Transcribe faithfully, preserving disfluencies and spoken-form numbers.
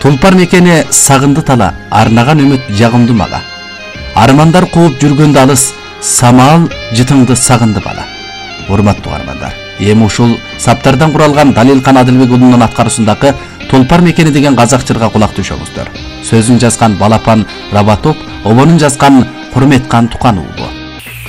Тулпар мекени сагынды тала, арнаган үмүт жагымды мага. Армандар кууп жүргөндө алыс, самаал жытыңды сагынды бала. Урматтуу армандар, эми ушул саптардан куралган Далилкан Адилбек уулунун аткаруусундагы Тулпар мекени деген казак жырга кулак түшөңүздөр. Сөзүн жазган Балапан Рабатоп, обонун жазган Курметкан Тукан уулу.